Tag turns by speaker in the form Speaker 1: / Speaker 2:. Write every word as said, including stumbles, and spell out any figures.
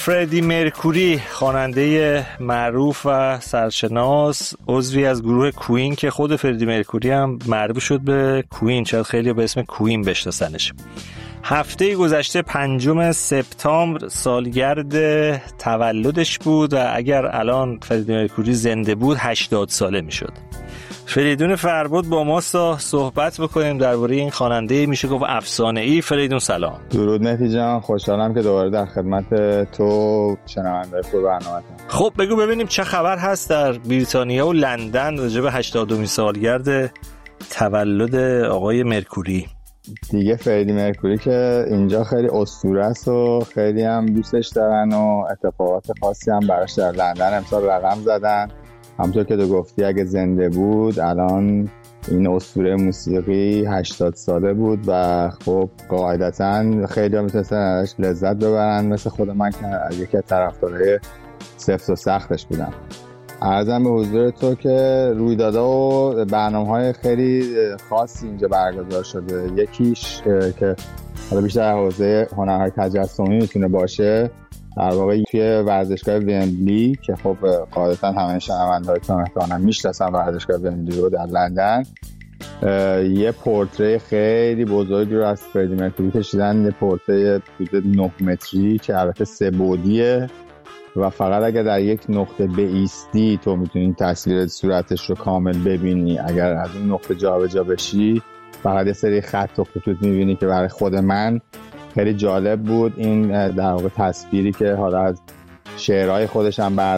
Speaker 1: فردی مرکوری، خواننده معروف و سرشناس، عضوی از گروه کوین که خود فردی مرکوری هم معروف شد به کوین، شاید خیلی به اسم کوین بشناسنش. هفته گذشته پنجم سپتامبر سالگرد تولدش بود و اگر الان فردی مرکوری زنده بود هشتاد ساله میشد. فریدون فربود با ما صحبت بکنیم درباره این خواننده میشه گفت افسانه‌ای. فریدون سلام.
Speaker 2: درود مهدی جان، خوشحالم که دوباره در خدمت تو شنونده خوب برنامه‌تم.
Speaker 1: خب بگو ببینیم چه خبر هست در بریتانیا و لندن راجع به هشتادمین سالگرد تولد آقای مرکوری.
Speaker 2: دیگه فردی مرکوری که اینجا خیلی اسطوره است و خیلی هم دوستش دارن و اتفاقات خاصی هم براش در لندن امسال رقم زدن. همونطور که تو گفتی اگه زنده بود الان این اسطوره موسیقی هشتاد ساله بود و خب قاعدتاً خیلی ها میتونستن ازش لذت ببرن، مثل خود من که یکی از طرفدارای سفت و سختش بودم. عرضم به حضور تو که رویدادها و برنامه‌های خیلی خاصی اینجا برگزار شده. یکیش که حالا بیشتر حوزه هنرهای تجسمی میتونه باشه، در واقع توی ورزشگاه ومبلی که خب قاعدتاً همه شنونده‌هایتون احتمالاً میشناسن ورزشگاه ومبلی رو در لندن، یه پورتری خیلی بزرگی رو از فردی مرکوری کشیدن. یه پورتری حدود نه متری که البته سه بعدیه و فقط اگر در یک نقطه بایستی تو میتونی تصویر صورتش رو کامل ببینی. اگر از اون نقطه جا به جا بشی فقط یه سری خط و خطوط میبینی که برای خود من خیلی جالب بود. این در واقع تصویری که حالا از شعرهای خودش هم